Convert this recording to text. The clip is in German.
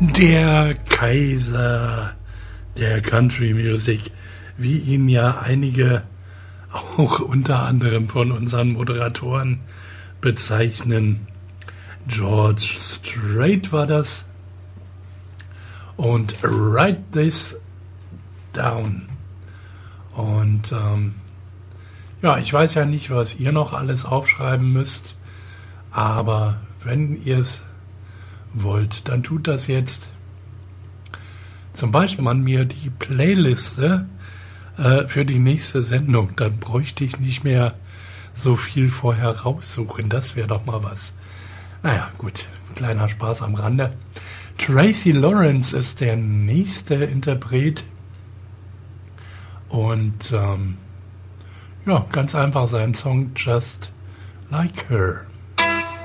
Der Kaiser der Country Music, wie ihn ja einige auch unter anderem von unseren Moderatoren bezeichnen. George Strait war das. Und Write This Down. Und ja, ich weiß ja nicht, was ihr noch alles aufschreiben müsst, aber wenn ihr es wollt, dann tut das jetzt. Zum Beispiel man mir die Playliste für die nächste Sendung, dann bräuchte ich nicht mehr so viel vorher raussuchen. Das wäre doch mal was. Naja, gut, kleiner Spaß am Rande. Tracy Lawrence ist der nächste Interpret und ja, ganz einfach sein Song Just Like Her.